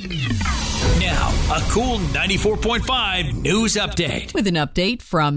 Now, a cool 94.5 news update. With an update from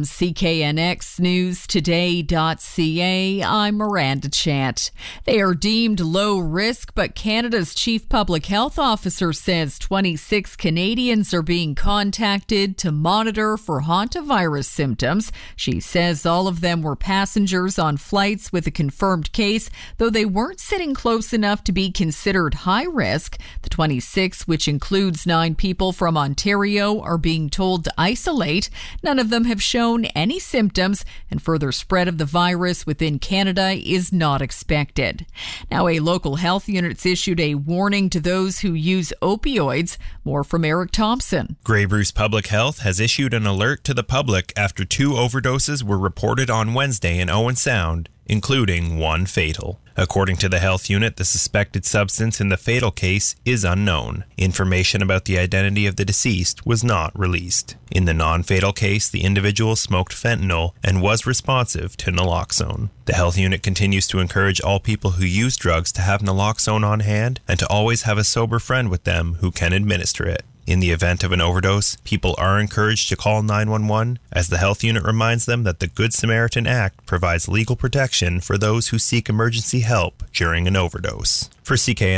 CKNXNewsToday.ca, I'm Miranda Chant. They are deemed low risk, but Canada's chief public health officer says 26 Canadians are being contacted to monitor for hantavirus symptoms. She says all of them were passengers on flights with a confirmed case, though they weren't sitting close enough to be considered high risk. The 26, which includes 9 people from Ontario, are being told to isolate. None of them have shown any symptoms, and further spread of the virus within Canada is not expected. Now, a local health unit's issued a warning to those who use opioids. More from Eric Thompson. Grey Bruce Public Health has issued an alert to the public after 2 overdoses were reported on Wednesday in Owen Sound, including 1 fatal. According to the health unit, the suspected substance in the fatal case is unknown. Information about the identity of the deceased was not released. In the non-fatal case, the individual smoked fentanyl and was responsive to naloxone. The health unit continues to encourage all people who use drugs to have naloxone on hand and to always have a sober friend with them who can administer it. In the event of an overdose, people are encouraged to call 911, as the health unit reminds them that the Good Samaritan Act provides legal protection for those who seek emergency help during an overdose. For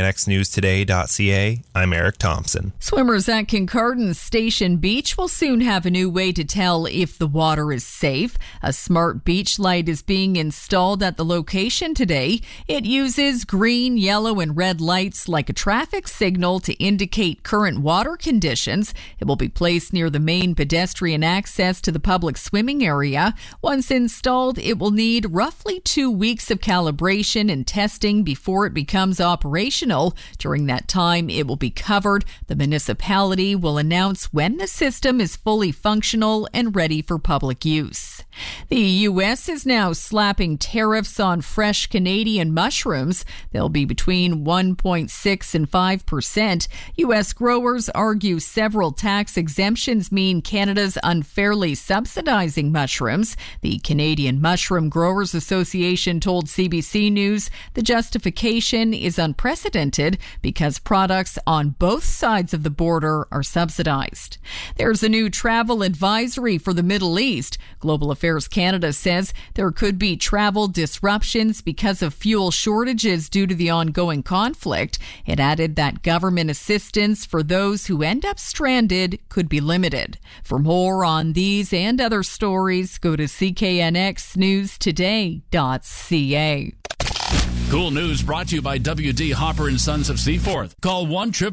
CKNXNewsToday.ca, I'm Eric Thompson. Swimmers at Kincardine Station Beach will soon have a new way to tell if the water is safe. A smart beach light is being installed at the location today. It uses green, yellow, and red lights like a traffic signal to indicate current water conditions. It will be placed near the main pedestrian access to the public swimming area. Once installed, it will need roughly 2 weeks of calibration and testing before it becomes operational. During that time, it will be covered. The municipality will announce when the system is fully functional and ready for public use. The U.S. is now slapping tariffs on fresh Canadian mushrooms. They'll be between 1.6 and 5%. U.S. growers argue several tax exemptions mean Canada's unfairly subsidizing mushrooms. The Canadian Mushroom Growers Association told CBC News the justification is unprecedented because products on both sides of the border are subsidized. There's a new travel advisory for the Middle East. Global Affairs Canada says there could be travel disruptions because of fuel shortages due to the ongoing conflict. It added that government assistance for those who end up stranded could be limited. For more on these and other stories, go to CKNXNewsToday.ca. Cool News brought to you by W.D. Hopper and Sons of Seaforth. Call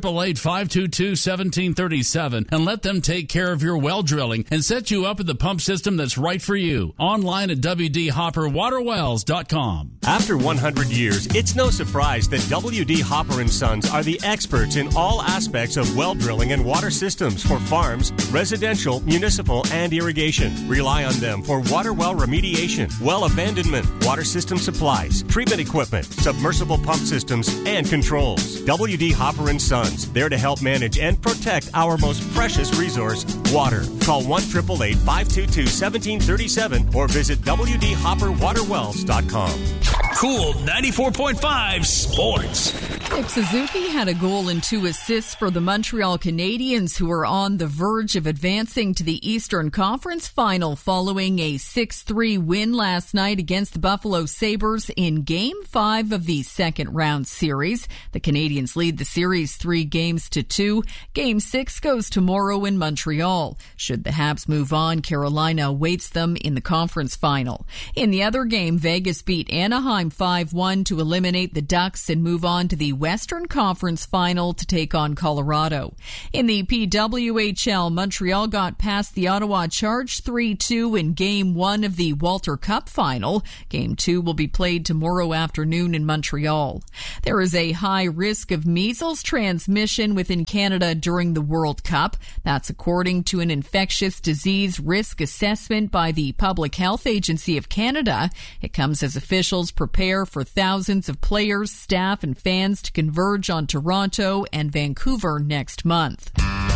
1-888-522-1737 and let them take care of your well drilling and set you up with the pump system that's right for you. Online at WDHopperWaterWells.com. After 100 years, it's no surprise that W.D. Hopper and Sons are the experts in all aspects of well drilling and water systems for farms, residential, municipal, and irrigation. Rely on them for water well remediation, well abandonment, water system supplies, treatment equipment, submersible pump systems, and controls. W.D. Hopper and Sons, there to help manage and protect our most precious resource, water. Call 1-888-522-1737 or visit WDHopperWaterWells.com. Cool 94.5 Sports. Nick Suzuki had a goal and 2 assists for the Montreal Canadiens, who are on the verge of advancing to the Eastern Conference Final following a 6-3 win last night against the Buffalo Sabres in Game 5 of the second round series. The Canadiens lead the series 3-2. Game 6 goes tomorrow in Montreal. Should the Habs move on, Carolina awaits them in the conference final. In the other game, Vegas beat Anaheim 5-1 to eliminate the Ducks and move on to the Western Conference Final to take on Colorado. In the PWHL, Montreal got past the Ottawa Charge 3-2 in Game 1 of the Walter Cup Final. Game 2 will be played tomorrow afternoon in Montreal. There is a high risk of measles transmission within Canada during the World Cup. That's according to an infectious disease risk assessment by the Public Health Agency of Canada. It comes as officials prepare for thousands of players, staff, and fans to converge on Toronto and Vancouver next month.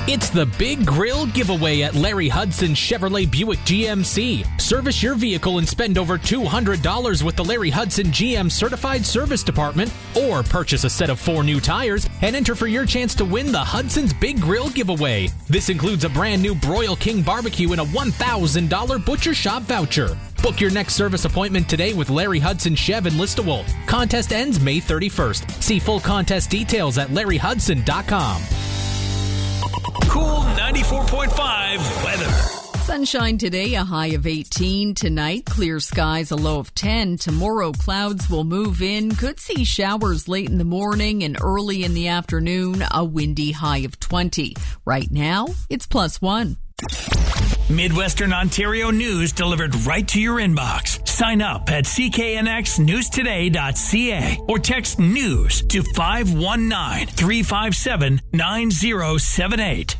It's the Big Grill Giveaway at Larry Hudson Chevrolet Buick GMC. Service your vehicle and spend over $200 with the Larry Hudson GM Certified Service Department, or purchase a set of 4 new tires and enter for your chance to win the Hudson's Big Grill Giveaway. This includes a brand new Broil King barbecue and a $1,000 Butcher Shop voucher. Book your next service appointment today with Larry Hudson Chev in Listowel. Contest ends May 31st. See full contest details at larryhudson.com. Cool 94.5 weather. Sunshine today, a high of 18. Tonight, clear skies, a low of 10. Tomorrow, clouds will move in. Could see showers late in the morning and early in the afternoon, a windy high of 20. Right now, it's +1. Midwestern Ontario news delivered right to your inbox. Sign up at cknxnewstoday.ca or text NEWS to 519-357-9078.